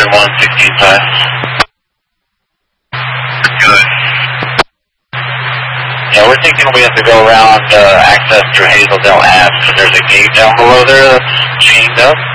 116.5. Good. Yeah, we're thinking we have to go around access through Hazeldale Ave because there's a gate down below there that's chained up.